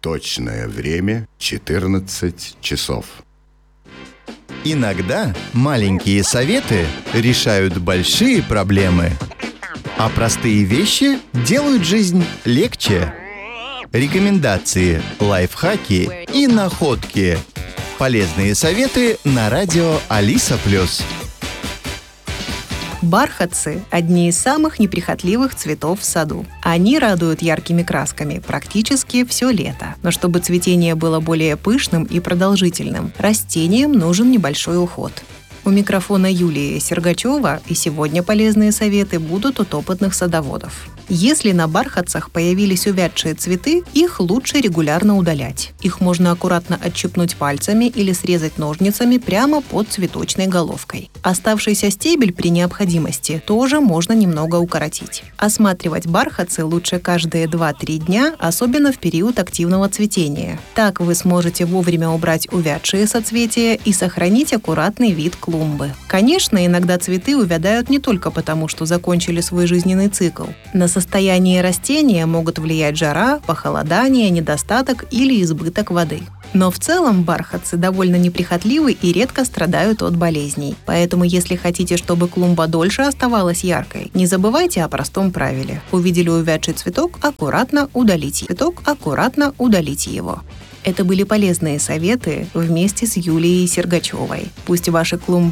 Точное время 14 часов. Иногда маленькие советы решают большие проблемы, а простые вещи делают жизнь легче. Рекомендации, лайфхаки и находки. Полезные советы на радио Алиса+. Бархатцы – одни из самых неприхотливых цветов в саду. Они радуют яркими красками практически все лето. Но чтобы цветение было более пышным и продолжительным, растениям нужен небольшой уход. У микрофона Юлия Сергачева, и сегодня полезные советы будут от опытных садоводов. Если на бархатцах появились увядшие цветы, их лучше регулярно удалять. Их можно аккуратно отщипнуть пальцами или срезать ножницами прямо под цветочной головкой. Оставшийся стебель при необходимости тоже можно немного укоротить. Осматривать бархатцы лучше каждые 2-3 дня, особенно в период активного цветения. Так вы сможете вовремя убрать увядшие соцветия и сохранить аккуратный вид клумбы. Конечно, иногда цветы увядают не только потому, что закончили свой жизненный цикл. На состояние растения могут влиять жара, похолодание, недостаток или избыток воды. Но в целом бархатцы довольно неприхотливы и редко страдают от болезней. Поэтому, если хотите, чтобы клумба дольше оставалась яркой, не забывайте о простом правиле. Увидели увядший цветок – аккуратно удалите его. Это были полезные советы вместе с Юлией Сергачевой. Пусть ваши клумбы